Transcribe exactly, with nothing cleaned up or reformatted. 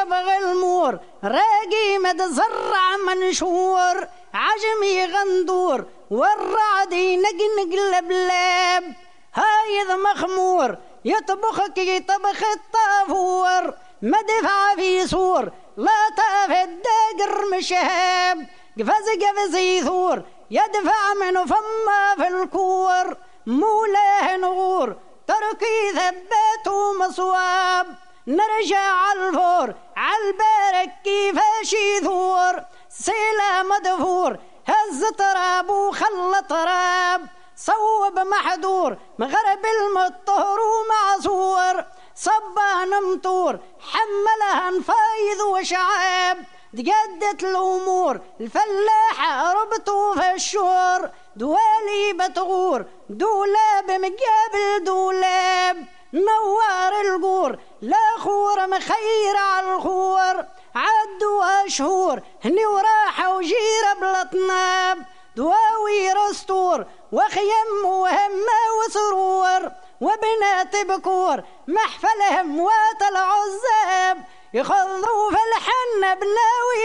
يبغى المور راقي متزرع منشور عجمي غندور والرعد ينقنق لبلاب هايذ مخمور يطبخك يطبخ الطافور مدفع في سور لا طاف الداقر مشهاب قفز قفز يثور يدفع من فما في الكور مولاه نغور تركي ثبات مصواب نرجع الفور عالبارك كيفاش يثور سيلا مدفور هز تراب وخل تراب صوب محدور مغرب المطهر ومعصور صبان مطور حملها فايض وشعاب تجدت الأمور الفلاحة ربطوا في الشور دوالي بتغور دولاب مقابل دولاب نوار القور لا خور مخير على الخور عدوا شهور هني وراحة وجيرة بلطناب دواوي رستور وخيم وهمة وسرور وبنات بكور محفلهم وات العزاب يخضوا في الحنة بلاوي